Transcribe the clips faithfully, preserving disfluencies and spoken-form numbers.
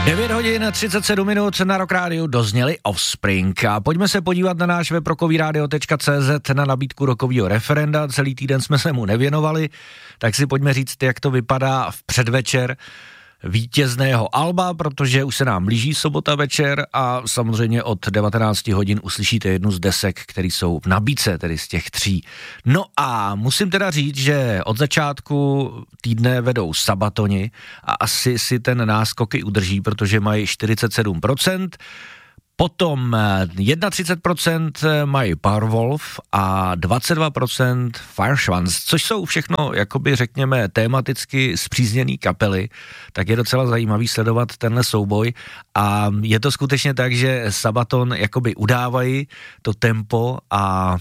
devět hodin třicet sedm minut na Rock Rádiu dozněli Offspring. A pojďme se podívat na náš web rockovyradio tečka cé zet na nabídku rockovýho referenda. Celý týden jsme se mu nevěnovali, tak si pojďme říct, jak to vypadá v předvečer vítězného alba, protože už se nám blíží sobota večer a samozřejmě od devatenáct hodin uslyšíte jednu z desek, které jsou v nabídce, tedy z těch tří. No a musím teda říct, že od začátku týdne vedou Sabatoni a asi si ten náskok i udrží, protože mají čtyřicet sedm procent. Potom třicet jedna procent mají Powerwolf a dvacet dva procent Fireschwanz, což jsou všechno, jakoby řekněme, tematicky spřízněný kapely, tak je docela zajímavý sledovat tenhle souboj a je to skutečně tak, že Sabaton jakoby udávají to tempo a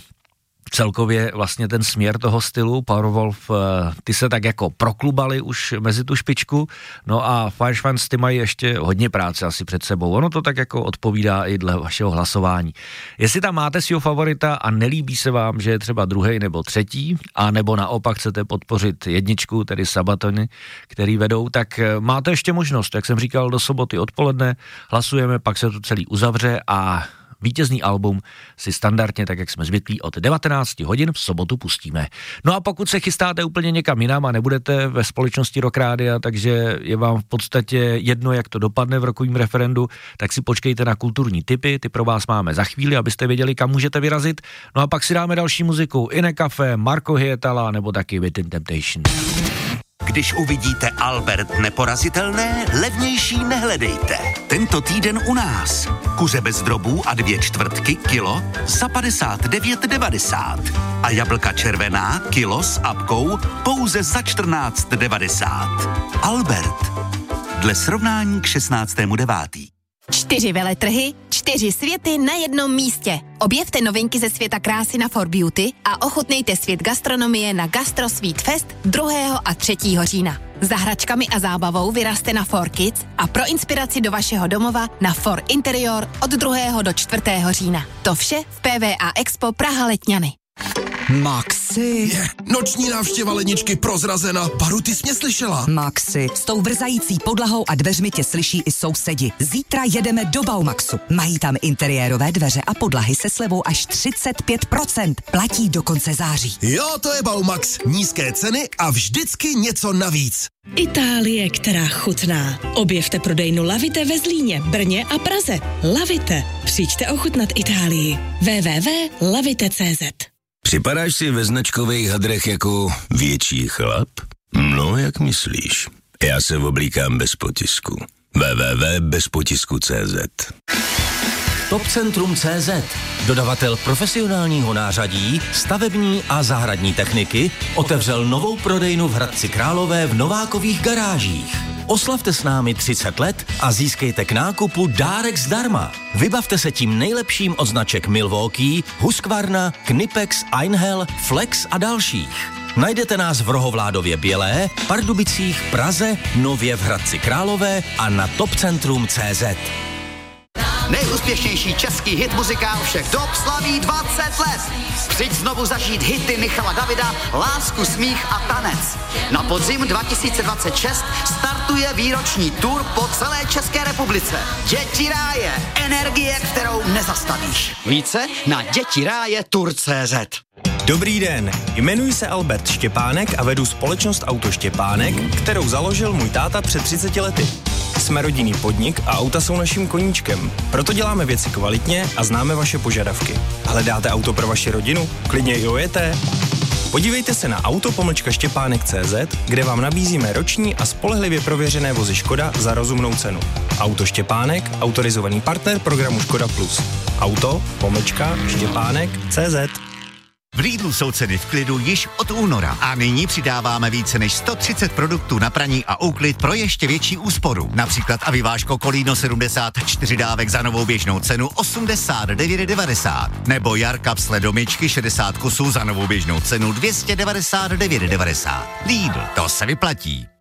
celkově vlastně ten směr toho stylu. Powerwolf, ty se tak jako proklubali už mezi tu špičku, no a Fireschwanz, ty mají ještě hodně práce asi před sebou. Ono to tak jako odpovídá i dle vašeho hlasování. Jestli tam máte svého favorita a nelíbí se vám, že je třeba druhý nebo třetí, a nebo naopak chcete podpořit jedničku, tedy Sabatony, který vedou, tak máte ještě možnost, jak jsem říkal, do soboty odpoledne hlasujeme, pak se to celý uzavře a vítězný album si standardně, tak jak jsme zvyklí, od devatenáct hodin v sobotu pustíme. No a pokud se chystáte úplně někam jinam a nebudete ve společnosti Rock Rádia, takže je vám v podstatě jedno, jak to dopadne v rockovým referendu, tak si počkejte na kulturní tipy, ty pro vás máme za chvíli, abyste věděli, kam můžete vyrazit. No a pak si dáme další muziku, Ine Café, Marco Hietala nebo taky Within Temptation. Když uvidíte Albert Neporazitelné, levnější nehledejte. Tento týden u nás. Kuře bez drobů a dvě čtvrtky kilo za padesát devět devadesát. A jablka červená kilo s apkou pouze za čtrnáct devadesát. Albert. Dle srovnání k šestnáctému devátý Čtyři veletrhy, čtyři světy na jednom místě. Objevte novinky ze světa krásy na For Beauty a ochutnejte svět gastronomie na Gastro Sweet Fest druhého a třetího října. Za hračkami a zábavou vyrazte na For Kids a pro inspiraci do vašeho domova na For Interior od druhého do čtvrtého října. To vše v P V A Expo Praha Letňany. Maxi. Je, noční návštěva ledničky prozrazena. Baru, ty jsi mě slyšela? Maxi, s tou vrzající podlahou a dveřmi tě slyší i sousedi. Zítra jedeme do Baumaxu. Mají tam interiérové dveře a podlahy se slevou až třicet pět procent. Platí do konce září. Jo, to je Baumax. Nízké ceny a vždycky něco navíc. Itálie, která chutná. Objevte prodejnu Lavite ve Zlíně, Brně a Praze. Lavite. Přijďte ochutnat Itálii. w w w tečka lavite tečka cé zet. Připadáš si ve značkových hadrech jako větší chlap? No, jak myslíš? Já se oblíkám bez potisku. w w w tečka bez potisku tečka cé zet. Topcentrum tečka cé zet, dodavatel profesionálního nářadí, stavební a zahradní techniky, otevřel novou prodejnu v Hradci Králové v Novákových garážích. Oslavte s námi třicet let a získejte k nákupu dárek zdarma. Vybavte se tím nejlepším od značek Milwaukee, Husqvarna, Knipex, Einhell, Flex a dalších. Najdete nás v Rohovládově Bělé, Pardubicích, Praze, nově v Hradci Králové a na topcentrum tečka cé zet. Nejúspěšnější český hit muzikál všech dob slaví dvacet let. Přijď znovu zažít hity Michala Davida, Lásku, smích a tanec. Na podzim dva tisíce dvacet šest startuje výroční tur po celé České republice. Děti ráje, energie, kterou nezastavíš. Více na dětiráje tour tečka cé zet. Dobrý den, jmenuji se Albert Štěpánek a vedu společnost Auto Štěpánek, kterou založil můj táta před třiceti lety. Jsme rodinný podnik a auta jsou naším koníčkem. Proto děláme věci kvalitně a známe vaše požadavky. Hledáte auto pro vaši rodinu? Klidně i ojeté. Podívejte se na auto pomlčka štěpánek tečka cé zet, kde vám nabízíme roční a spolehlivě prověřené vozy Škoda za rozumnou cenu. Auto Štěpánek, autorizovaný partner programu Škoda Plus. Auto pomlčka štěpánek tečka cé zet. V Lidlu jsou ceny v klidu již od února a nyní přidáváme více než sto třicet produktů na praní a úklid pro ještě větší úsporu. Například avivážko Kolíno sedmdesát čtyři dávek za novou běžnou cenu osmdesát devět devadesát. Nebo Jarka sledomičky šedesát kusů za novou běžnou cenu dvě stě devadesát devět devadesát. Lidl, to se vyplatí.